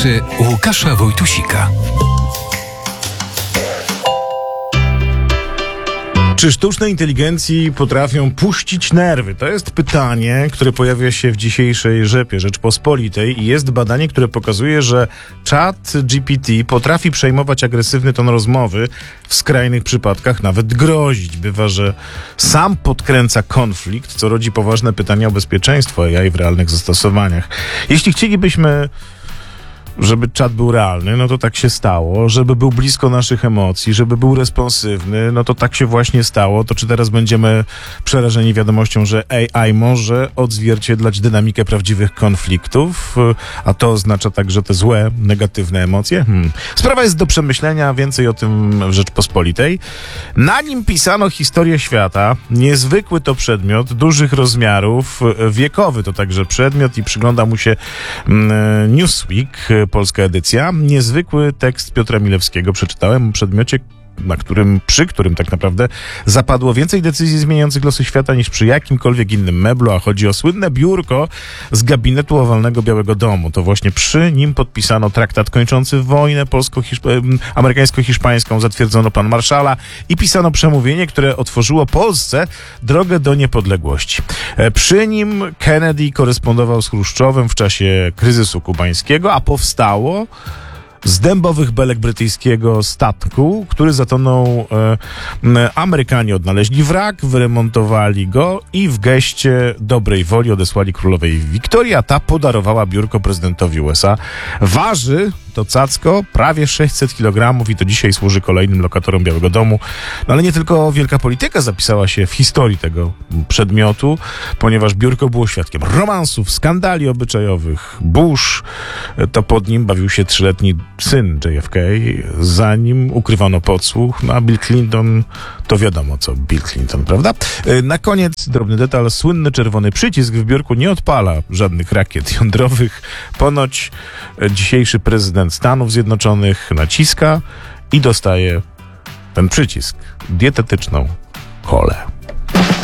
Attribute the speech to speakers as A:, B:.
A: Głosy Łukasza Wojtusika.
B: Czy sztuczne inteligencji potrafią puścić nerwy? To jest pytanie, które pojawia się w dzisiejszej rzepie Rzeczpospolitej i jest badanie, które pokazuje, że ChatGPT potrafi przejmować agresywny ton rozmowy, w skrajnych przypadkach nawet grozić. Bywa, że sam podkręca konflikt, co rodzi poważne pytania o bezpieczeństwo AI w realnych zastosowaniach. Jeśli chcielibyśmy, żeby czat był realny, no to tak się stało. Żeby był blisko naszych emocji, żeby był responsywny, no to tak się właśnie stało. To czy teraz będziemy przerażeni wiadomością, że AI może odzwierciedlać dynamikę prawdziwych konfliktów, a to oznacza także te złe, negatywne emocje? Sprawa jest do przemyślenia, więcej o tym w Rzeczpospolitej. Na nim pisano historię świata. Niezwykły to przedmiot, dużych rozmiarów, wiekowy to także przedmiot i przygląda mu się Newsweek, polska edycja. Niezwykły tekst Piotra Milewskiego przeczytałem o przedmiocie, przy którym tak naprawdę zapadło więcej decyzji zmieniających losy świata niż przy jakimkolwiek innym meblu, a chodzi o słynne biurko z gabinetu owalnego Białego Domu. To właśnie przy nim podpisano traktat kończący wojnę amerykańsko-hiszpańską, zatwierdzono plan Marshalla i pisano przemówienie, które otworzyło Polsce drogę do niepodległości. Przy nim Kennedy korespondował z Chruszczowem w czasie kryzysu kubańskiego, a powstało z dębowych belek brytyjskiego statku, który zatonął. Amerykanie odnaleźli wrak, wyremontowali go i w geście dobrej woli odesłali królowej Wiktorii, a ta podarowała biurko prezydentowi USA. Waży to cacko prawie 600 kg i to dzisiaj służy kolejnym lokatorom Białego Domu. No ale nie tylko wielka polityka zapisała się w historii tego przedmiotu, ponieważ biurko było świadkiem romansów, skandali obyczajowych. Bush, to pod nim bawił się 3-letni syn JFK, zanim ukrywano podsłuch, no a Bill Clinton, to wiadomo co Bill Clinton, prawda? Na koniec drobny detal, słynny czerwony przycisk w biurku nie odpala żadnych rakiet jądrowych. Ponoć dzisiejszy prezydent Stanów Zjednoczonych naciska i dostaje ten przycisk dietetyczną kolę.